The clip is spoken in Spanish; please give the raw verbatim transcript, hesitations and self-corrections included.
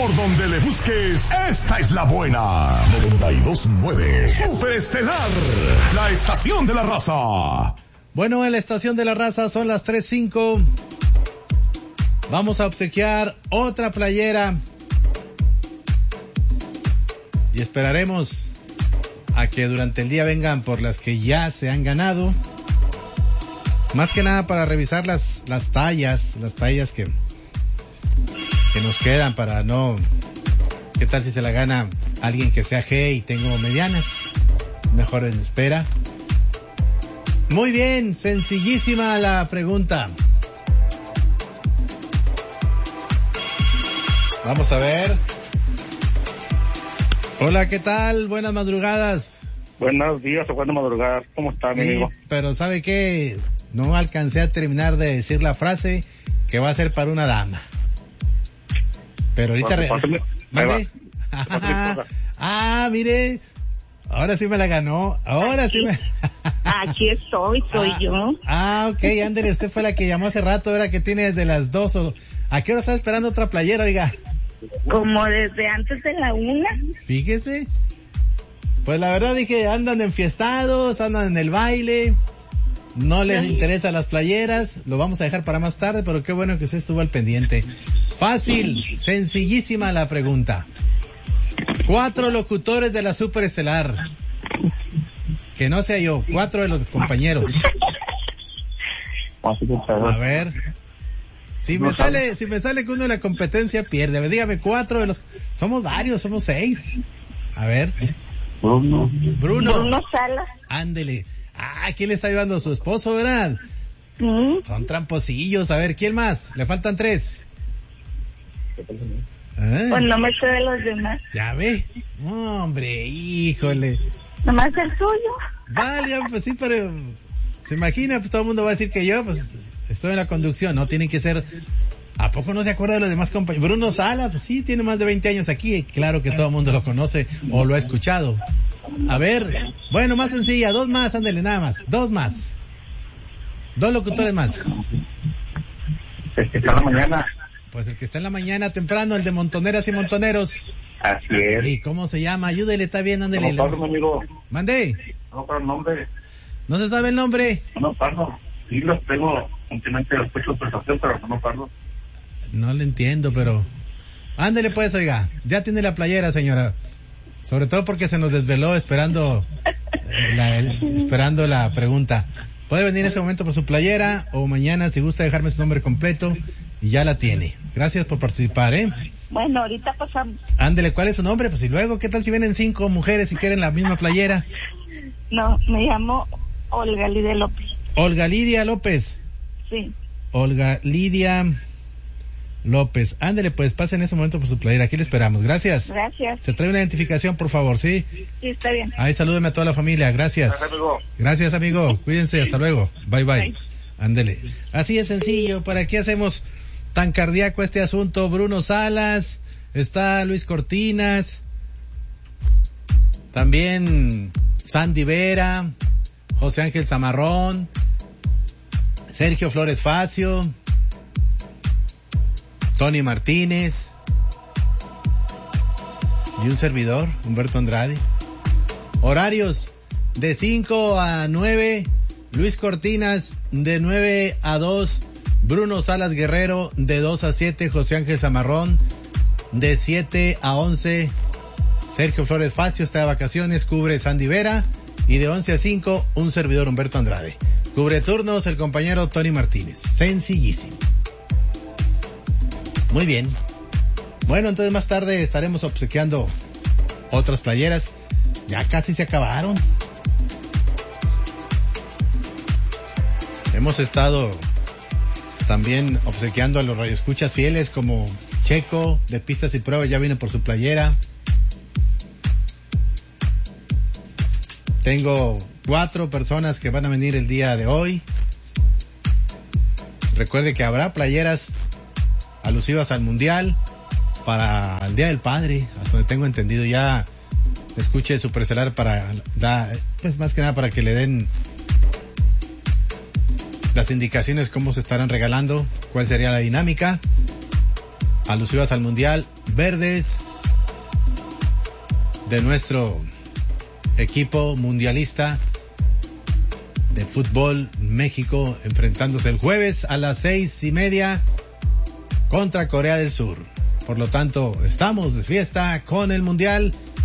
Por donde le busques, esta es la buena. noventa y dos punto nueve Superestelar, la estación de la raza. Bueno, en la estación de la raza son las tres cinco. Vamos a obsequiar otra playera. Y esperaremos a que durante el día vengan por las que ya se han ganado. Más que nada para revisar las, las tallas, las tallas que, que nos quedan para no... ¿Qué tal si se la gana alguien que sea G y tengo medianas? Mejor en espera. Muy bien, sencillísima la pregunta. Vamos a ver. Hola, ¿qué tal? Buenas madrugadas. Buenos días o buenas madrugadas. ¿Cómo está, mi sí, amigo? Pero ¿sabe qué? No alcancé a terminar de decir la frase que va a ser para una dama. Pero ahorita... Re... ¿Mande? Ah, mire. Ahora sí me la ganó. Ahora aquí, sí me... Aquí estoy, soy ah, yo. Ah, ok, ándale, usted fue la que llamó hace rato, ahora que tiene desde las dos o... ¿A qué hora está esperando otra playera, oiga? Como desde antes de la una. Fíjese. Pues la verdad dije, andan enfiestados, andan en el baile, no les interesan las playeras, lo vamos a dejar para más tarde, pero qué bueno que usted estuvo al pendiente. Fácil, sencillísima la pregunta. Cuatro locutores de la Superestelar. Que no sea yo, cuatro de los compañeros. A ver. Si me sale, si me sale que uno de la competencia pierde, a ver, dígame cuatro de los... Somos varios, somos seis. A ver. Bruno. Bruno. Bruno Salas. Ándele. Ah, ¿quién le está llevando a su esposo, verdad? Sí. Son tramposillos. A ver, ¿quién más? Le faltan tres. ¿Eh? Pues no me sé de los demás. Ya ve. Hombre, híjole. Nomás el suyo. Vale, pues sí, pero... ¿Se imagina? Pues todo el mundo va a decir que yo, pues... Estoy en la conducción, ¿no? Tienen que ser... ¿A poco no se acuerda de los demás compañeros? Bruno Sala, pues sí, tiene más de veinte años aquí. Claro que todo el mundo lo conoce o lo ha escuchado. A ver, bueno, más sencilla, dos más, ándale, nada más. Dos más. Dos locutores más. El que está en la mañana. Pues el que está en la mañana temprano, el de Montoneras y Montoneros. Así es. ¿Y cómo se llama? Ayúdele, está bien, ándele. No parlo, amigo. Mande. No para el nombre. ¿No se sabe el nombre? No parlo. Sí los tengo continuamente los pechos de prestación, pero no parlo. No le entiendo, pero... Ándele pues, oiga. Ya tiene la playera, señora. Sobre todo porque se nos desveló esperando eh, la, el, esperando la pregunta. Puede venir en ese momento por su playera o mañana si gusta dejarme su nombre completo y ya la tiene. Gracias por participar, ¿eh? Bueno, ahorita pasamos. Ándele, ¿cuál es su nombre? Pues y luego, ¿qué tal si vienen cinco mujeres y quieren la misma playera? No, me llamo Olga Lidia López. Olga Lidia López. Sí. Olga Lidia López. Ándele, pues, pase en ese momento por su playera. Aquí le esperamos. Gracias. Gracias. Se trae una identificación, por favor, ¿sí? Sí, está bien. Ahí, salúdeme a toda la familia. Gracias. Gracias, amigo. Gracias, amigo. Cuídense. Hasta luego. Bye, bye. Ándele. Así es sencillo. ¿Para qué hacemos tan cardíaco este asunto? Bruno Salas. Está Luis Cortinas. También Sandy Vera. José Ángel Zamarrón. Sergio Flores Facio. Tony Martínez. Y un servidor, Humberto Andrade. Horarios de cinco a nueve, Luis Cortinas de nueve a dos, Bruno Salas Guerrero de dos a siete, José Ángel Zamarrón de siete a once, Sergio Flores Facio está de vacaciones, cubre Sandy Vera, y de once a cinco, un servidor Humberto Andrade. Cubre turnos el compañero Tony Martínez. Sencillísimo. Muy bien. Bueno, entonces más tarde estaremos obsequiando otras playeras. Ya casi se acabaron. Hemos estado también obsequiando a los radioescuchas fieles como Checo, de Pistas y Pruebas, ya viene por su playera. Tengo cuatro personas que van a venir el día de hoy. Recuerde que habrá playeras alusivas al Mundial para el Día del Padre, hasta donde tengo entendido. Ya escuche Superestelar para da, pues más que nada para que le den las indicaciones cómo se estarán regalando, cuál sería la dinámica. alusivas al Mundial, verdes de nuestro equipo mundialista de fútbol México, enfrentándose el jueves a las seis y media contra Corea del Sur. Por lo tanto, estamos de fiesta con el Mundial